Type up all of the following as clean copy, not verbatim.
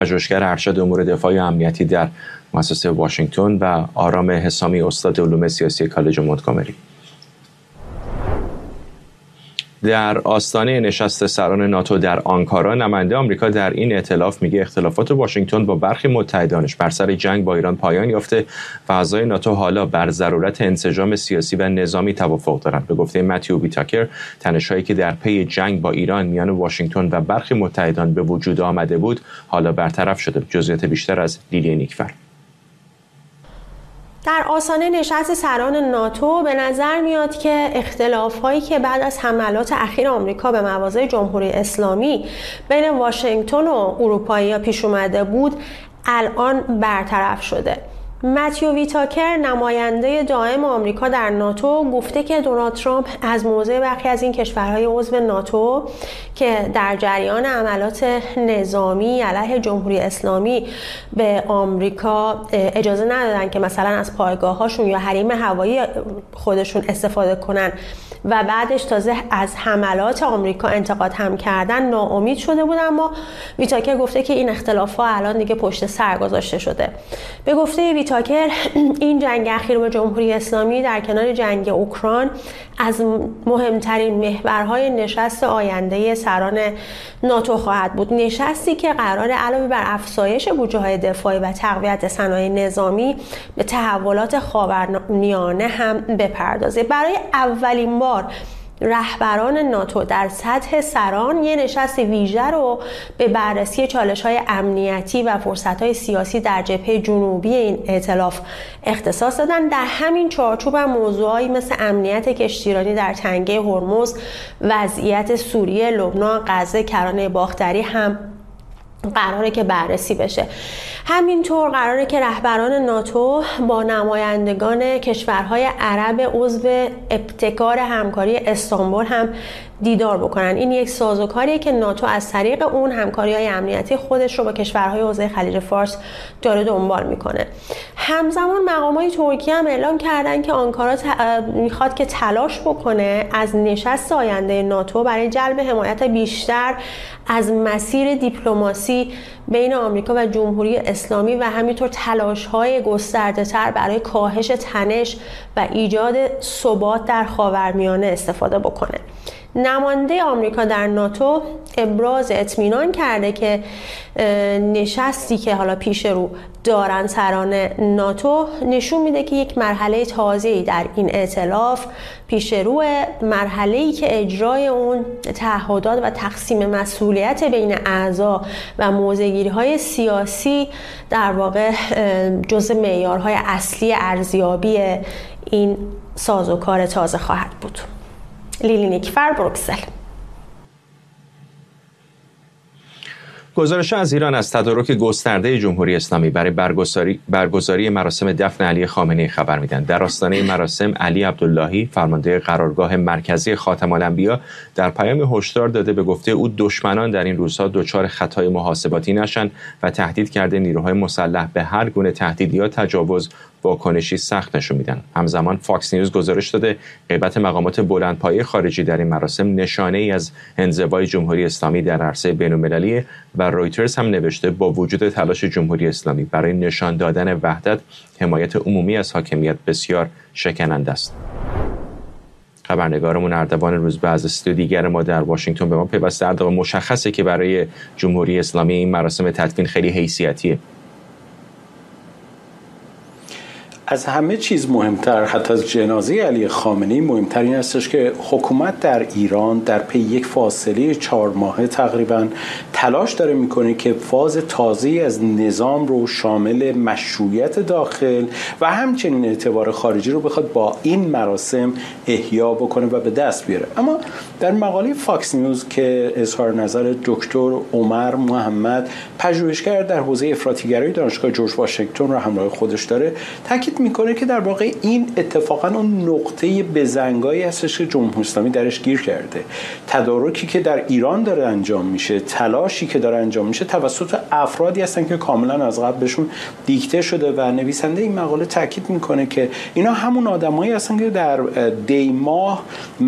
پژوهشگر ارشد امور دفاعی و امنیتی در مؤسسه واشنگتن و آرام حسامی استاد علوم سیاسی کالج مونتگومری. در آستانه نشست سران ناتو در آنکارا، نماینده آمریکا در این ائتلاف میگه اختلافات واشنگتن با برخی متحدانش بر سر جنگ با ایران پایان یافته و اعضای ناتو حالا بر ضرورت انسجام سیاسی و نظامی توافق دارند. به گفته متیو ویتاکر، تنش‌هایی که در پی جنگ با ایران میان واشنگتن و برخی متحدان به وجود آمده بود حالا برطرف شده. جزئیات بیشتر از لیلی نیکفر. در آستانه نشست سران ناتو به نظر میاد که اختلاف‌هایی که بعد از حملات اخیر آمریکا به مواضع جمهوری اسلامی بین واشنگتن و اروپایی‌ها پیش اومده بود الان برطرف شده. متیو ویتاکر، نماینده دائم آمریکا در ناتو، گفته که دونالد ترامپ از موضع برخی از این کشورهای عضو ناتو که در جریان عملات نظامی علیه جمهوری اسلامی به آمریکا اجازه ندادن که مثلا از پایگاه‌هاشون یا حریم هوایی خودشون استفاده کنن و بعدش تازه از حملات آمریکا انتقاد هم کردن، ناامید شده بود. اما ویتاکر گفته که این اختلاف‌ها الان دیگه پشت سر گذاشته شده. به گفته ویتاکر، این جنگ اخیر با جمهوری اسلامی در کنار جنگ اوکراین از مهمترین محورهای نشست آینده سران ناتو خواهد بود. نشستی که قرار علاوه بر افزایش بودجه‌های دفاعی و تقویت صنایع نظامی به تحولات خاورمیانه هم بپردازه. برای اولین بار رهبران ناتو در سطح سران یه نشست ویژه رو به بررسی چالش‌های امنیتی و فرصت‌های سیاسی در جبهه جنوبی این ائتلاف اختصاص دادن. در همین چارچوب هم موضوعایی مثل امنیت کشتیرانی در تنگه هرمز، وضعیت سوریه، لبنان، غزه، کرانه باختری هم قراره که بررسی بشه. همینطور قراره که رهبران ناتو با نمایندگان کشورهای عرب عضو ابتکار همکاری استانبول هم دیدار بکنن. این یک سازوکاریه که ناتو از طریق اون همکاری‌های امنیتی خودش رو با کشورهای حوزه خلیج فارس داره دنبال میکنه. همزمان مقامات ترکیه هم اعلام کردن که آنکارا میخواد که تلاش بکنه از نشست آینده ناتو برای جلب حمایت بیشتر از مسیر دیپلماسی بین آمریکا و جمهوری اسلامی و همینطور تلاش‌های گسترده‌تر برای کاهش تنش و ایجاد ثبات در خاورمیانه استفاده بکنه. نماینده آمریکا در ناتو ابراز اطمینان کرده که نشستی که حالا پیش رو دارن سران ناتو نشون میده که یک مرحله تازه‌ای در این ائتلاف پیش روه، مرحله‌ای که اجرای اون تعهدات و تقسیم مسئولیت بین اعضا و موضع‌گیری‌های سیاسی در واقع جزء معیارهای اصلی ارزیابی این سازوکار تازه خواهد بود. لیلی نیکفر، بروکسل. گزارش از ایران از تدارک گسترده جمهوری اسلامی برای برگزاری مراسم دفن علی خامنه‌ای خبر میدن. در آستانه مراسم علی عبداللهی، فرمانده قرارگاه مرکزی خاتم الانبیا، در پیام هشدار داده به گفته او دشمنان در این روزها دچار خطای محاسباتی نشن و تهدید کرده نیروهای مسلح به هر گونه تهدید یا تجاوز واکنشی سخت نشون میدن. همزمان فاکس نیوز گزارش داده غیبت مقامات بلندپایه خارجی در این مراسم نشانه ای از انزوای جمهوری اسلامی در عرصه بین‌المللی و رویترز هم نوشته با وجود تلاش جمهوری اسلامی برای نشان دادن وحدت، حمایت عمومی از حاکمیت بسیار شکننده است. خبرنگارمون اردوان روزبه از استودیو دیگر ما در واشنگتن به ما پیوسته. اردوان، مشخصه که برای جمهوری اسلامی این مراسم تدفین خیلی حیثیتیه. از همه چیز مهمتر، حتی از جنازه علی خامنه‌ای، مهمتر این هستش که حکومت در ایران در پی یک فاصله 4 ماهه تقریبا تلاش داره میکنه که فاز تازه‌ای از نظام رو شامل مشروعیت داخل و همچنین اعتبار خارجی رو بخواد با این مراسم احیا بکنه و به دست بیاره. اما در مقاله فاکس نیوز که اظهار نظر دکتر عمر محمد، پژوهشگر در حوزه افراطی‌گرایی دانشگاه جورج واشنگتن رو همراه خودش داره، تاکید میکنه که در واقع این اتفاقا اون نقطه بزنگایی هستش که جمهوری اسلامی درش گیر کرده. تدارکی که در ایران داره انجام میشه، تلاشی که داره انجام میشه توسط افرادی هستن که کاملا از قبل بهشون دیکته شده و نویسنده این مقاله تاکید میکنه که اینا همون آدمایی هستن که در دی ماه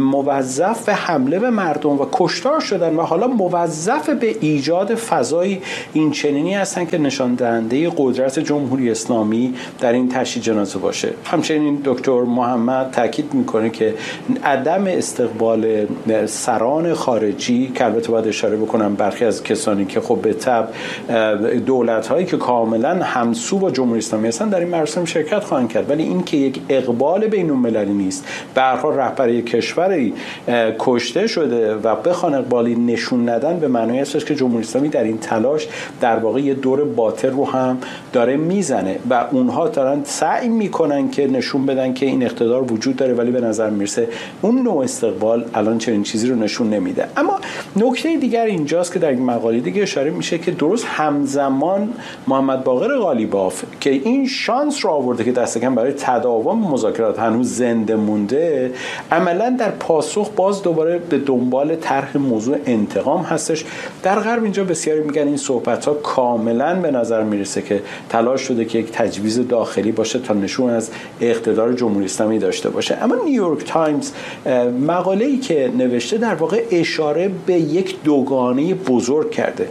موظف به حمله به مردم و کشتار شدن و حالا موظف به ایجاد فضای این چنینی هستن که نشان دهنده قدرت جمهوری اسلامی در این تشییع جنازه باشه. همچنین دکتر محمد تاکید میکنه که عدم استقبال سران خارجی که البته باید اشاره بکنم برخی از کسانی که خب به طب دولت‌هایی که کاملا همسو با جمهوری اسلامی هستن در این مراسم شرکت خواهند کرد، ولی این که یک اقبال بین‌المللی نیست، به هر حال رهبر یک کشوری کشته شده و بخوان اقبالی نشون ندن به معنی هستش که جمهوری اسلامی در این تلاش در واقع یه دور باطل رو هم داره میزنه و اونها دارن سعی میکنن که نشون بدن که این اقتدار وجود داره، ولی به نظر میرسه اون نوع استقبال الان چنین چیزی رو نشون نمیده. اما نکته دیگر اینجاست که در این مقاله دیگه اشاره میشه که درست همزمان محمد باقر قالیباف که این شانس رو آورده که دست کم برای تداوم مذاکرات هنوز زنده مونده، عملا در پاسخ باز دوباره به دنبال طرح موضوع انتقام هستش. در غرب اینجا بسیاری میگن این صحبت‌ها کاملا به نظر میرسه که تلاش شده که یک تجویز داخلی باشه تا نشون از اقتدار جمهوری اسلامی داشته باشه. اما نیویورک تایمز مقاله‌ای که نوشته در واقع اشاره به یک دوگانه بزرگ کرده،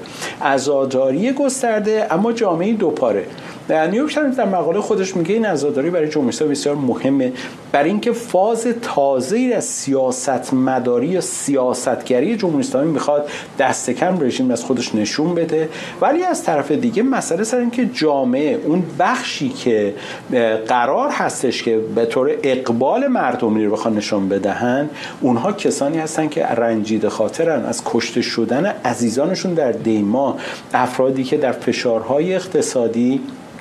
عزاداری گسترده اما جامعه دوپاره. نیویورک تایمز در مقاله خودش میگه این عزاداری برای جمهوری اسلامی بسیار مهمه، برای اینکه فاز تازه‌ای از سیاستمداری یا سیاستگری جمهوری اسلامی میخواد دست کم رژیم از خودش نشون بده، ولی از طرف دیگه مسئله سر این که جامعه اون بخشی که قرار هستش که به طور اقبال مردمی رو بخوان نشون بدهن، اونها کسانی هستن که رنجیده خاطرن از کشته شدن عزیزانشون در دیما، افرادی که در فشارهای اقتصادی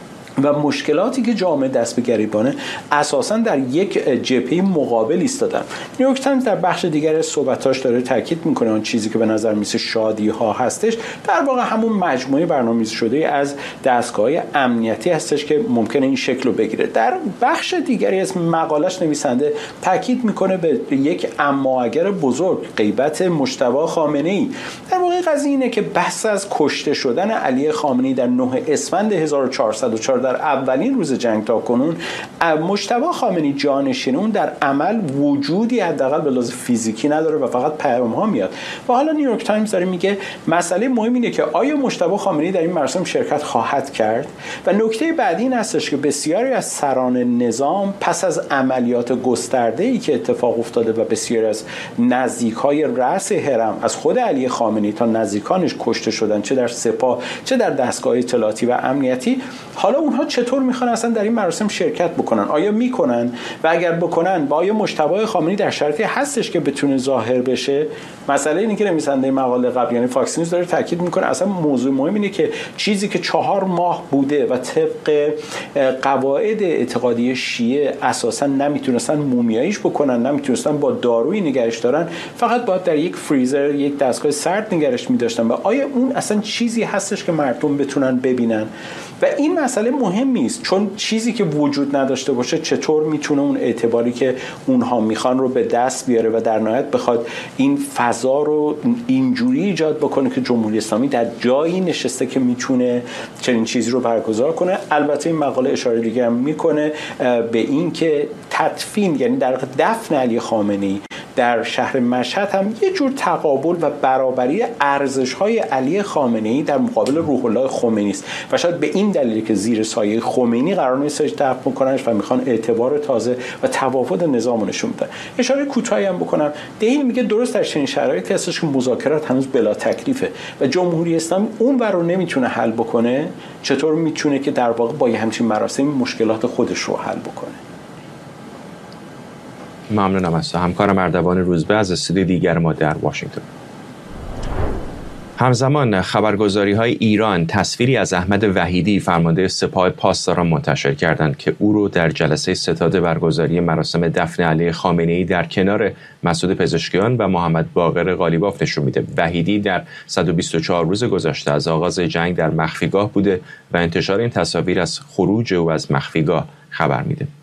و مشکلاتی که جامعه دست به گریبانه اساساً در یک جبهه مقابل ایستادن. نیویورک تایمز در بخش دیگر از صحبتاش داره تاکید میکنه اون چیزی که به نظر میسه شادی ها هستش در واقع همون مجموعه برنامه‌ریزی شده از دستگاه‌های امنیتی هستش که ممکنه این شکل رو بگیره. در بخش دیگری از مقالش نویسنده تاکید میکنه به یک اما اگر بزرگ، غیبت مجتبی خامنه‌ای. در واقع قضیه اینه که بحث از کشته شدن علی خامنه‌ای در 9 اسفند 1404 در اولین روز جنگ تا کنون، مجتبی خامنه‌ای جانشین در عمل وجودی حداقل به لحاظ فیزیکی نداره و فقط پیام‌ها میاد. و حالا نیویورک تایمز داره میگه مسئله مهم اینه که آیا مجتبی خامنه‌ای در این مراسم شرکت خواهد کرد؟ و نکته بعدی این هستش که بسیاری از سران نظام پس از عملیات گسترده‌ای که اتفاق افتاده و بسیاری از نزدیکای رأس هرم از خود علی خامنه‌ای تا نزدیکانش کشته شدن، چه در سپاه چه در دستگاه اطلاعاتی و امنیتی، حالا اونها چطور میخوان اصلا در این مراسم شرکت بکنن؟ آیا میکنن؟ و اگر بکنن با آیا مجتبی خامنه‌ای در شرایطی هستش که بتونه ظاهر بشه؟ مسئله اینه که نویسنده مقاله قبلی یعنی فاکس نیوز داره تاکید میکنه اصلا موضوع مهم اینه که چیزی که 4 ماه بوده و طبق قواعد اعتقادی شیعه اساسا نمیتونستن مومیاییش بکنن، نمیتونستن با دارویی نگرش دارن، فقط باید در یک فریزر، یک دستگاه سرد نگرش می‌داشتن. و آیا اون اصلا چیزی هستش که مردم بتونن ببینن؟ و این مسئله مهم نیست، چون چیزی که وجود نداشته باشه چطور میتونه اون اعتباری که اونها میخوان رو به دست بیاره و در نهایت بخواد این فضا رو اینجوری ایجاد بکنه که جمهوری اسلامی در جایی نشسته که میتونه چنین چیزی رو برگزار کنه. البته این مقاله اشاره دیگه هم میکنه به این که تدفین، یعنی در دفن علی خامنه‌ای در شهر مشهد هم یه جور تقابل و برابری ارزش‌های علی خامنه‌ای در مقابل روح الله خمینی است و شاید به این دلیل که زیر سایه خمینی قرار نیست دفن بکننش و میخوان اعتبار تازه و توافد نظام نشون بدن. اشاره کوتاهی هم بکنم، دیل میگه درست در چنین شرایطی هستش که مذاکرات هنوز بلا تکلیفه و جمهوری اسلامی اون رو نمیتونه حل بکنه، چطور میتونه که در واقع با همچین مراسم مشکلات خودش رو حل بکنه؟ ممنونم از همکارم اردوان روزبه از استودیو دیگر ما در واشنگتن. همزمان خبرگزاری‌های ایران تصویری از احمد وحیدی فرمانده سپاه پاسداران منتشر کردند که او رو در جلسه ستاد برگزاری مراسم دفن علی خامنه‌ای در کنار مسعود پزشکیان و محمد باقر قالیباف نشون میده. وحیدی در 124 روز گذشته از آغاز جنگ در مخفیگاه بوده و انتشار این تصاویر از خروج او از مخفیگاه خبر میده.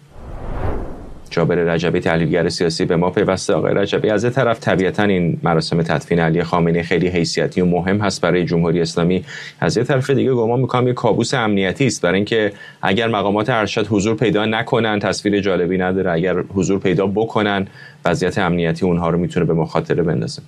جابر رجبی تحلیلگر سیاسی به ما پیوسته. آقای رجبی، از یه طرف طبیعتاً این مراسم تدفین علی خامنه‌ای خیلی حیثیتی و مهم هست برای جمهوری اسلامی، از یه طرف دیگه گمان می‌کنم یه کابوس امنیتی است، برای اینکه اگر مقامات ارشد حضور پیدا نکنن تصویر جالبی نداره، اگر حضور پیدا بکنن وضعیت امنیتی اونها رو میتونه به مخاطره بندازه.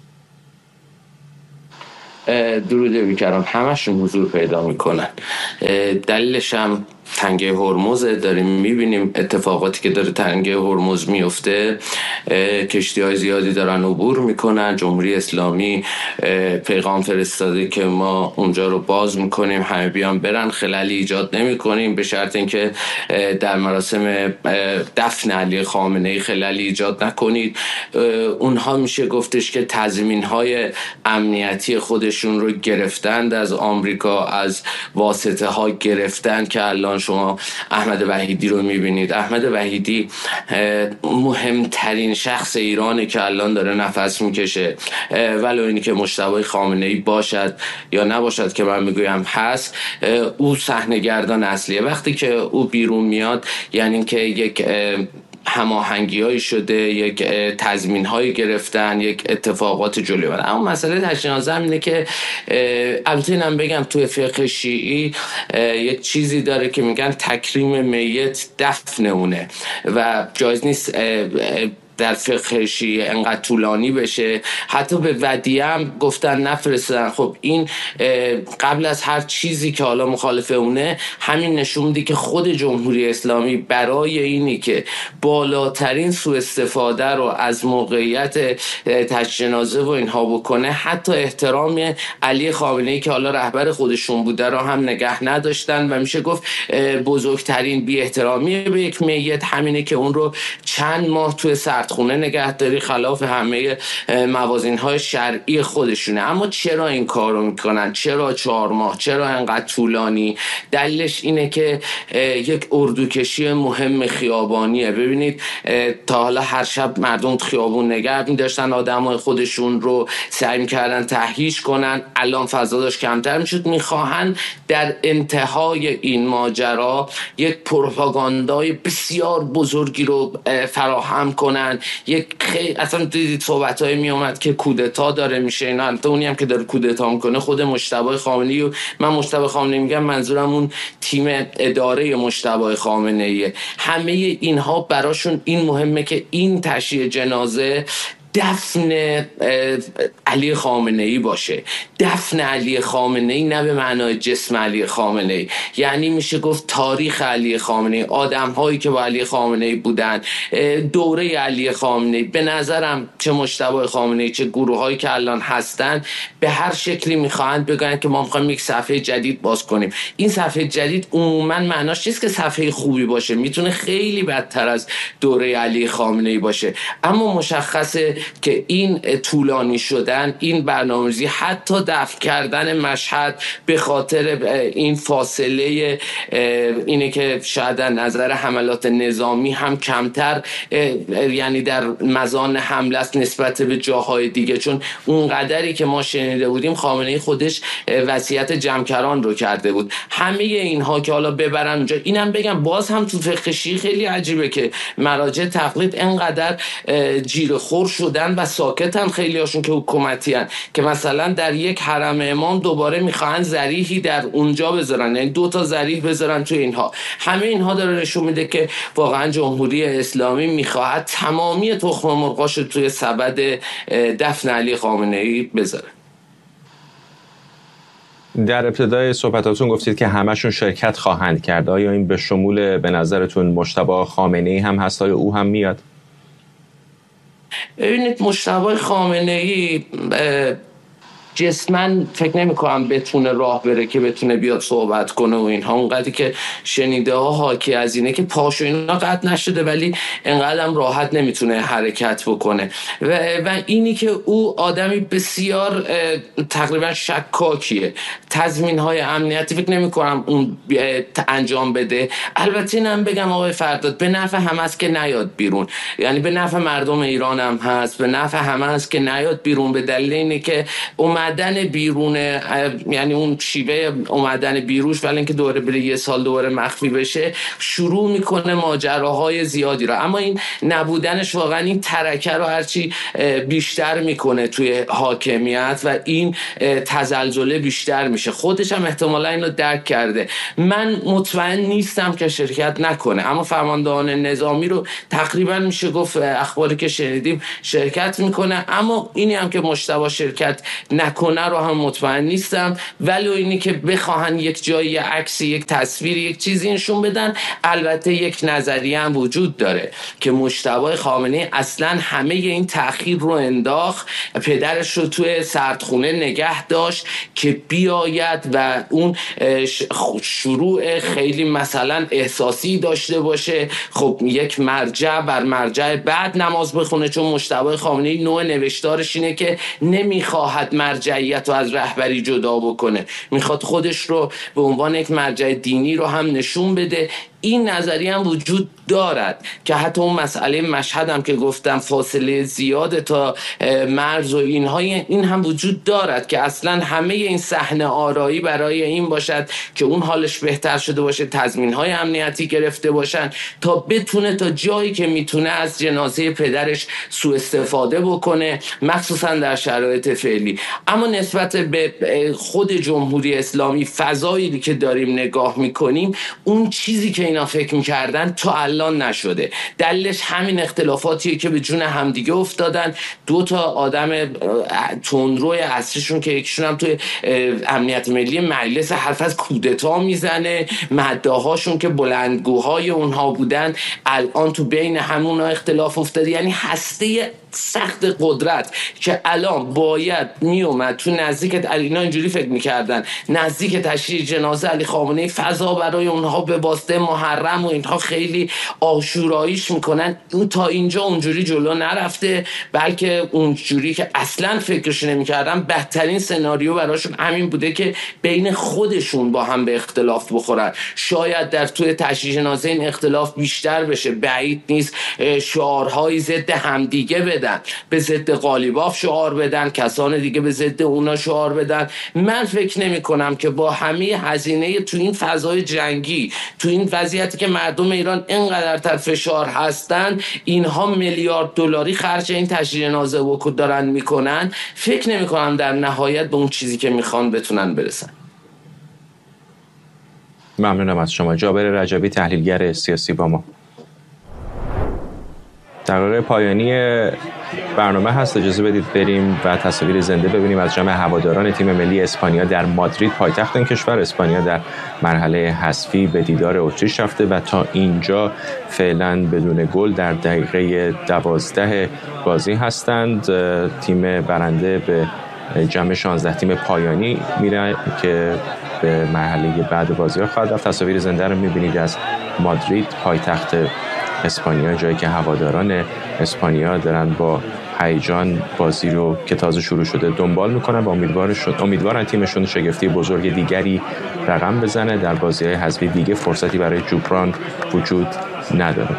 درود بیکران، همشون حضور پیدا میکنن. دلیلش هم تنگه هرمز داریم میبینیم اتفاقاتی که داره تنگه هرمز میفته، کشتی‌های زیادی دارن عبور میکنن. جمهوری اسلامی پیغام فرستاده که ما اونجا رو باز میکنیم، همه بیان برن، خلالی ایجاد نمیکنیم به شرط اینکه در مراسم دفن علی خامنه‌ای خلالی ایجاد نکنید. اونها میشه گفتش که تضمین‌های امنیتی خودشون رو گرفتند از آمریکا، از واسطه ها گرفتند که الان شما احمد وحیدی رو میبینید. احمد وحیدی مهمترین شخص ایرانه که الان داره نفس میکشه، ولو اینی که مجتبی خامنه‌ای باشد یا نباشد که من میگویم هست، او صحنه‌گردان اصلیه. وقتی که او بیرون میاد یعنی که یک هماهنگی‌هایی شده، یک تضمین‌هایی گرفتن، یک اتفاقات جلوی برن. اما مسئله تشنیع‌آزم اینه که البته اینم بگم توی فقه شیعی یک چیزی داره که میگن تکریم میت دفن اونه و جایز نیست در فقه شیعه انقدر طولانی بشه. حتی به ودیعه هم گفتن نفرستن. خب این قبل از هر چیزی که حالا مخالف اونه، همین نشون میده که خود جمهوری اسلامی برای اینی که بالاترین سوء استفاده رو از موقعیت تجنازه و اینها بکنه، حتی احترام علی خامنه‌ای که حالا رهبر خودشون بوده رو هم نگه نداشتن و میشه گفت بزرگترین بی احترامی به یک میت همینه که اون رو چند ماه توی خونه نگهداری خلاف همه موازین‌های شرعی خودشونه. اما چرا این کار رو میکنن؟ چرا 4 ماه؟ چرا انقدر طولانی؟ دلیلش اینه که یک اردوکشی مهم خیابانیه. ببینید تا حالا هر شب مردم خیابون نگه می‌داشتن، آدمای خودشون رو سعی می‌کردن تهییج کنن. الان فضا داشت کمتر میشد. میخواهن در انتهای این ماجرا یک پروپاگاندای بسیار بزرگی رو فراهم کنن. یک اصلا دیدید صحبت‌های میومد که کودتا داره میشه اینا. البته اونی هم که داره کودتا میکنه خود مجتبی خامنه‌ای، و من مجتبی خامنه‌ای میگم منظورم اون تیم اداره مجتبی خامنه‌ایه. همه اینها براشون این مهمه که این تشییع جنازه دفن علی خامنه‌ای باشه. دفن علی خامنه‌ای نه به معنای جسم علی خامنه‌ای، یعنی میشه گفت تاریخ علی خامنه‌ای، آدم‌هایی که با علی خامنه‌ای بودن، دوره علی خامنه‌ای. به نظرم چه مجتبی خامنه‌ای چه گروه‌هایی که الان هستن به هر شکلی میخواهند بگن که ما میخوایم یک صفحه جدید باز کنیم. این صفحه جدید عموما معناش نیست که صفحه خوبی باشه، میتونه خیلی بدتر از دوره علی خامنه‌ای باشه. اما مشخصه که این طولانی شدن، این برنامه‌ریزی، حتی دفع کردن مشهد به خاطر این فاصله اینه که شاید در نظر حملات نظامی هم کمتر یعنی در مزان حمله است نسبت به جاهای دیگه، چون اون قدری که ما شنیده بودیم خامنه‌ای خودش وصیت جمکران رو کرده بود. همه اینها که حالا ببرن اونجا، اینم بگم باز هم تو فقه شیعی خیلی عجیبه که مراجع تقلید اینقدر جیره‌خور شدن و ساکت هم خیلی هاشون که حکومتی هن که مثلا در یک حرم امام دوباره میخوان ذریحی در اونجا بذارن، یعنی 2 تا ذریح بذارن تو اینها. همه اینها داره نشون میده که واقعا جمهوری اسلامی میخواهد تمامی تخم مرغاش توی سبد دفن علی خامنه‌ای بذاره. در ابتدای صحبتاتون گفتید که همشون شرکت خواهند کرد. آیا این به شمول به نظرتون مجتبی خامنه‌ای هم هست؟ آیا او هم میاد؟ ببینید مجتبی خامنه‌ای جسمن فکر نمی کنم بتونه راه بره که بتونه بیاد صحبت کنه و اینها. اونقدری که شنیده ها حاکی از اینه که پاشو اینا قطع نشده ولی انقدر هم راحت نمیتونه حرکت بکنه و اینی که او آدمی بسیار تقریبا شکاکیه. تضمین های امنیتی فکر نمی کنم اون انجام بده. البته اینم بگم آقای فرداد به نفع همه است که نیاد بیرون، یعنی به نفع مردم ایران هم هست، به نفع همه است که نیاد بیرون، به دلیل اینه که اومده اومدن بیرون، یعنی اون شیوه اومدن بیروش ولی اینکه دوباره بره یه سال دوباره مخفی بشه، شروع میکنه ماجراهای زیادی رو. اما این نبودنش واقعا این ترکه رو هرچی بیشتر میکنه توی حاکمیت و این تزلزله بیشتر میشه. خودش هم احتمالا اینو درک کرده. من مطمئن نیستم که شرکت نکنه، اما فرماندهان نظامی رو تقریبا میشه گفت اخباری که شنیدیم شرکت میکنه. اما اینی هم که مجتبی شرکت نکنه رو هم مطمئن نیستم. ولی اینی که بخواهن یک جایی عکسی، یک تصویری، یک چیزی نشون بدن، البته یک نظریه هم وجود داره که مجتبی خامنه‌ای اصلا همه این تأخیر رو انداخت، پدرش رو توی سردخونه نگه داشت که بیاید و اون شروع خیلی مثلا احساسی داشته باشه، خب یک مرجع بر مرجع بعد نماز بخونه، چون مجتبی خامنه‌ای نوع نوشتارش اینه که نمیخواهد مرجعیت رو از رهبری جدا بکنه، میخواد خودش رو به عنوان یک مرجع دینی رو هم نشون بده. این نظریه هم وجود دارد که حتی اون مسئله مشهد هم که گفتم فاصله زیاده تا مرز و اینها، این هم وجود دارد که اصلا همه این صحنه آرایی برای این باشد که اون حالش بهتر شده باشه، تضمین‌های امنیتی گرفته باشن تا بتونه تا جایی که میتونه از جنازه پدرش سوء استفاده بکنه، مخصوصا در شرایط فعلی. اما نسبت به خود جمهوری اسلامی، فضایی که داریم نگاه میکنیم، اون چیزی که اینا فکر میکردن تا الان نشده. دلیلش همین اختلافاتیه که به جون همدیگه افتادن. دو تا آدم تندروی اصلیشون که یکیشون هم توی امنیت ملی مجلس حرف از کودتا میزنه، مداهاشون که بلندگوهای اونها بودن الان تو بین همونا اختلاف افتاده. یعنی هسته سخت قدرت که الان باید میومد تو نزدیک اینا اینجوری فکر میکردن نزدیک تشییع جنازه علی خامنه‌ای فضا برای اونها به واسطه محرم و اینها خیلی آشوراییش میکنن. اون تا اینجا اونجوری جلو نرفته، بلکه اونجوری که اصلا فکرش نمیکردن بدترین سناریو براشون همین بوده که بین خودشون با هم به اختلاف بخورن. شاید در توی تشییع جنازه این اختلاف بیشتر بشه، بعید نیست شعارهای ضد همدیگه بدن، به ضد قالیباف شعار بدن، کسان دیگه به ضد اونا شعار بدن. من فکر نمی کنم که با همه هزینه تو این فضای جنگی، تو این وضعیتی که مردم ایران اینقدر تحت فشار هستن، اینها میلیارد دلاری خرج این تشییع جنازه دارن میکنن، فکر نمی کنم در نهایت به اون چیزی که میخوان بتونن برسن. ممنونم از شما. جابر رجبی، تحلیلگر سیاسی با ما. دقایق پایانی برنامه هست، اجازه بدید بریم و تصاویر زنده ببینیم از جمع هواداران تیم ملی اسپانیا در مادرید، پایتخت این کشور. اسپانیا در مرحله حذفی به دیدار اتریش رفته و تا اینجا فعلا بدون گل در دقیقه 12 بازی هستند. تیم برنده به جمع 16 تیم پایانی میره که به مرحله بعد بازی‌ها خواهد رفت. تصاویر زنده رو می‌بینید از مادرید، پایتخت اسپانیا، جایی که هواداران اسپانیا دارن با هیجان بازی رو که تازه شروع شده دنبال میکنن و امیدوارن تیمشون شگفتی بزرگ دیگری رقم بزنه. در بازی‌های حذفی دیگه فرصتی برای جبران وجود نداره.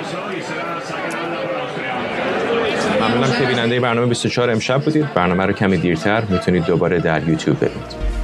ممنونم که بیننده برنامه 24 امشب بودید. برنامه رو کمی دیرتر میتونید دوباره در یوتیوب ببینید.